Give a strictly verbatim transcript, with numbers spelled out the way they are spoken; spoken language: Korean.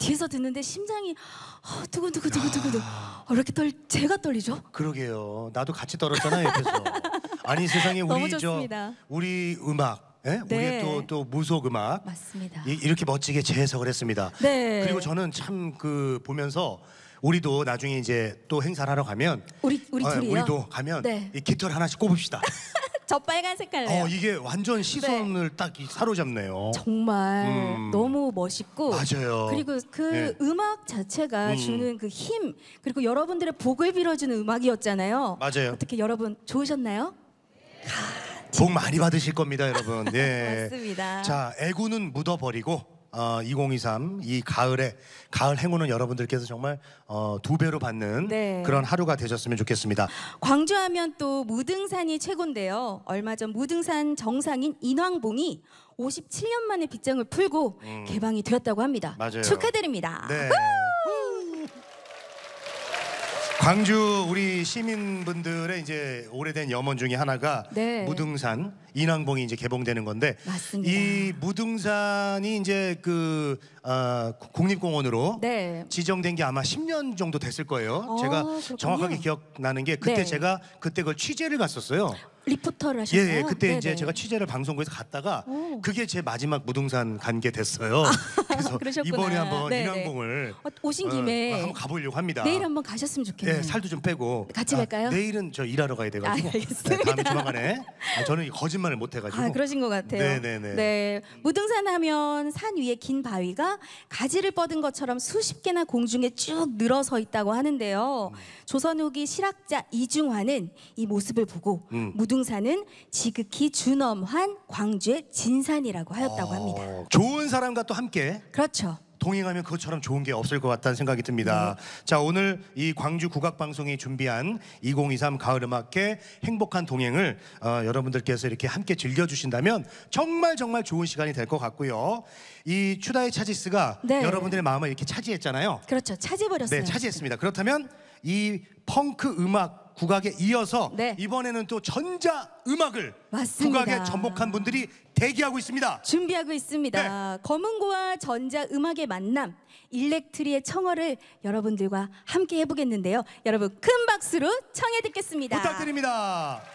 뒤에서 듣는데 심장이 어, 두근두근두근두근. 어, 이렇게 떨 제가 떨리죠? 그러게요. 나도 같이 떨었잖아요 옆에서. 아니 세상에 너무 우리 저 좋습니다. 우리 음악, 예? 네. 우리 또 또 무속 음악 맞습니다. 이, 이렇게 멋지게 재해석을 했습니다. 네. 그리고 저는 참 그 보면서 우리도 나중에 이제 또 행사를 하러 가면 우리 우리 어, 둘이요. 우리도 가면 네. 이 깃털 하나씩 꼽읍시다. 저 빨간 색깔래요. 어 이게 완전 시선을 딱 이- 사로잡네요. 정말 음. 너무 멋있고 맞아요. 그리고 그 네. 음악 자체가 음. 주는 그 힘 그리고 여러분들의 복을 빌어주는 음악이었잖아요. 맞아요. 어떻게 여러분 좋으셨나요? 복 많이 받으실 겁니다, 여러분. 네. 맞습니다. 자, 애구는 묻어버리고 어, 이천이십삼 이 가을에 가을 행운은 여러분들께서 정말 어, 두 배로 받는 네. 그런 하루가 되셨으면 좋겠습니다. 광주하면 또 무등산이 최고인데요. 얼마 전 무등산 정상인 인왕봉이 오십칠 년 만에 빗장을 풀고 개방이 되었다고 합니다. 맞아요. 축하드립니다. 네. 광주 우리 시민분들의 이제 오래된 염원 중에 하나가 네. 무등산 인왕봉이 이제 개봉되는 건데 맞습니다. 이 무등산이 이제 그 어, 국립공원으로 네. 지정된 게 아마 십 년 정도 됐을 거예요. 어, 제가 그렇군요. 정확하게 기억나는 게 그때 네. 제가 그때 그걸 취재를 갔었어요. 리포터를 예, 하셨나요? 예, 그때 네네. 이제 제가 취재를 방송국에서 갔다가 오. 그게 제 마지막 무등산 간 게 됐어요. 그래서 그러셨구나. 이번에 한번 네네. 인왕봉을 어, 오신 김에 어, 한번 가보려고 합니다. 내일 한번 가셨으면 좋겠네요. 예, 살도 좀 빼고 같이 아, 갈까요? 내일은 저 일하러 가야 돼가지고 아, 알겠습니다. 네, 다음에 조만간에 아, 저는 거짓말을 못 해가지고 아, 그러신 것 같아요. 네네네. 네, 무등산 하면 산 위에 긴 바위가 가지를 뻗은 것처럼 수십 개나 공중에 쭉 늘어서 있다고 하는데요. 음. 조선 후기 실학자 이중환은 이 모습을 보고 음. 무등산은 지극히 준엄한 광주의 진산이라고 하였다고 합니다. 어, 좋은 사람과 또 함께 그렇죠. 동행하면 그것처럼 좋은 게 없을 것 같다는 생각이 듭니다. 네. 자, 오늘 이 광주 국악방송이 준비한 이천이십삼 가을음악회 행복한 동행을 어, 여러분들께서 이렇게 함께 즐겨주신다면 정말 정말 좋은 시간이 될 것 같고요. 이 추다의 차지스가 네. 여러분들의 마음을 이렇게 차지했잖아요. 그렇죠. 차지버렸어요. 네, 차지했습니다. 그렇다면 이 펑크 음악 국악에 이어서 네. 이번에는 또 전자 음악을 맞습니다. 국악에 접목한 분들이 대기하고 있습니다. 준비하고 있습니다. 네. 검은고와 전자 음악의 만남, 일렉트리의 청어를 여러분들과 함께 해보겠는데요. 여러분 큰 박수로 청해 듣겠습니다. 부탁드립니다.